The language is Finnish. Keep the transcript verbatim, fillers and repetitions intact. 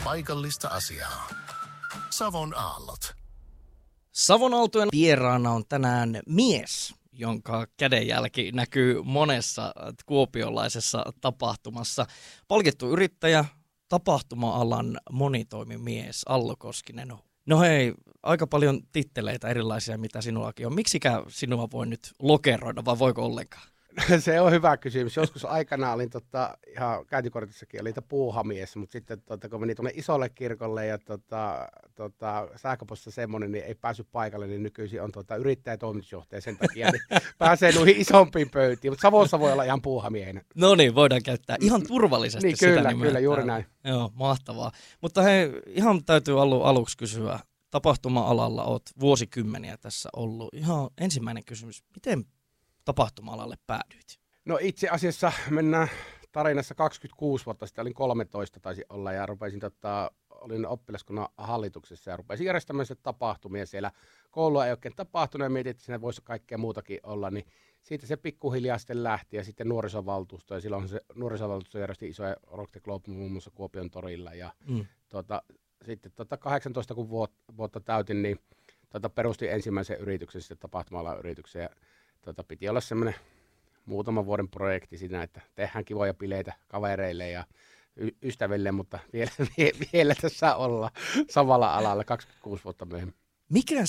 paikallista asiaa. Savon aallot. Savon Aaltojen vieraana on tänään mies, jonka kädenjälki näkyy monessa kuopiolaisessa tapahtumassa. Palkittu yrittäjä, tapahtuma-alan monitoimimies Allo Koskinen. No hei, aika paljon titteleitä erilaisia, mitä sinullakin on. Miksikä sinua voi nyt lokeroida, vai voiko ollenkaan? Se on hyvä kysymys. Joskus aikana olin tota, ihan käyntikortissakin oli puuhamies, mutta sitten tota, kun meni tuonne isolle kirkolle ja tota, tota, sähköpostissa semmoinen, niin ei päässyt paikalle, niin nykyisin on tota, yrittäjä ja toimitusjohtaja sen takia, niin pääsee noihin isompiin pöytiin, mutta Savossa voi olla ihan puuhamiehenä. No niin, voidaan käyttää ihan turvallisesti niin, sitä kyllä, nimeä. Kyllä, juuri näin. Joo, mahtavaa. Mutta hei, ihan täytyy alu, aluksi kysyä. Tapahtuma-alalla olet vuosikymmeniä tässä ollut. Ihan ensimmäinen kysymys, miten tapahtuma-alalle päädyit? No itse asiassa mennään tarinassa kaksikymmentäkuusi vuotta sitten, olin kolmetoista taisi olla ja rupesin, tota, olin oppilaskunnan hallituksessa ja rupesin järjestämään tapahtumia siellä. Koulua ei oikein tapahtunut ja mietin, että siinä voisi kaikkea muutakin olla, niin siitä se pikkuhiljaa sitten lähti ja sitten nuorisovaltuusto ja silloin se nuorisovaltuusto järjesti isoja Rock the Globe muun muassa Kuopion torilla ja mm. tota, sitten tota kahdeksantoista kun vuotta täytin, niin tota, perustin ensimmäisen yrityksen, sitten tapahtuma-alan yrityksen ja tota, piti olla semmoinen muutaman vuoden projekti siinä, että tehdään kivoja bileitä kavereille ja y- ystäville, mutta vielä, vielä tässä ollaan samalla alalla kaksikymmentäkuusi vuotta myöhemmin. Mikä